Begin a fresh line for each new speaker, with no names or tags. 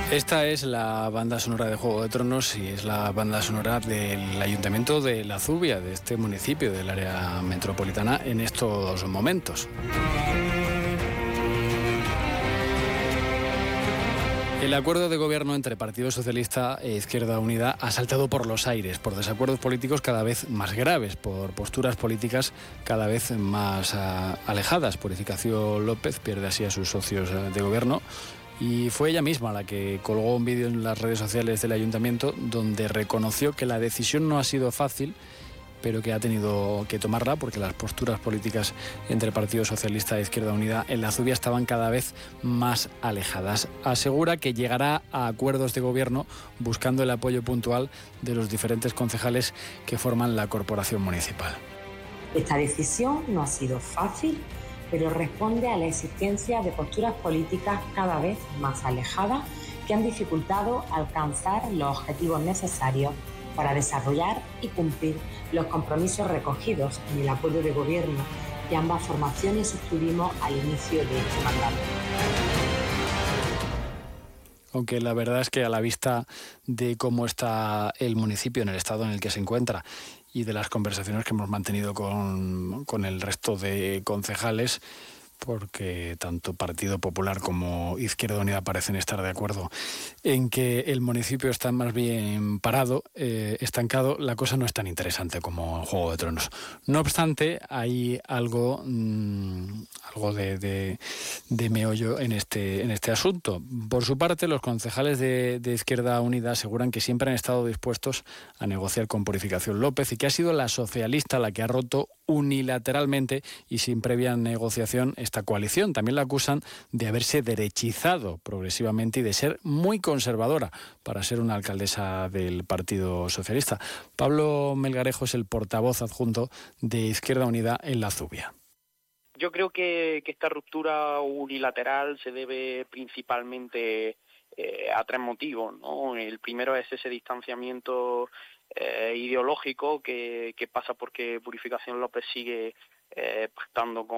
Esta es la banda sonora de Juego de Tronos y es la banda sonora del Ayuntamiento de La Zubia, de este municipio del área metropolitana, en estos momentos. El acuerdo de gobierno entre Partido Socialista e Izquierda Unida ha saltado por los aires, por desacuerdos políticos cada vez más graves, por posturas políticas cada vez más alejadas. Purificación López pierde así a sus socios de gobierno. Y fue ella misma la que colgó un vídeo en las redes sociales del ayuntamiento donde reconoció que la decisión no ha sido fácil, pero que ha tenido que tomarla porque las posturas políticas entre Partido Socialista e Izquierda Unida en La Zubia estaban cada vez más alejadas. Asegura que llegará a acuerdos de gobierno buscando el apoyo puntual de los diferentes concejales que forman la corporación municipal.
Esta decisión no ha sido fácil, pero responde a la existencia de posturas políticas cada vez más alejadas que han dificultado alcanzar los objetivos necesarios para desarrollar y cumplir los compromisos recogidos en el acuerdo de gobierno que ambas formaciones suscribimos al inicio de este mandato.
Aunque la verdad es que a la vista de cómo está el municipio en el estado en el que se encuentra y de las conversaciones que hemos mantenido con el resto de concejales, porque tanto Partido Popular como Izquierda Unida parecen estar de acuerdo en que el municipio está más bien parado, estancado, la cosa no es tan interesante como Juego de Tronos. No obstante, hay algo de meollo en este asunto. Por su parte, los concejales de Izquierda Unida aseguran que siempre han estado dispuestos a negociar con Purificación López y que ha sido la socialista la que ha roto unilateralmente y sin previa negociación esta coalición. También la acusan de haberse derechizado progresivamente y de ser muy conservadora para ser una alcaldesa del Partido Socialista. Pablo Melgarejo es el portavoz adjunto de Izquierda Unida en La Zubia.
Yo creo que esta ruptura unilateral se debe principalmente a tres motivos, ¿no? El primero es ese distanciamiento ideológico que pasa porque Purificación López sigue pactando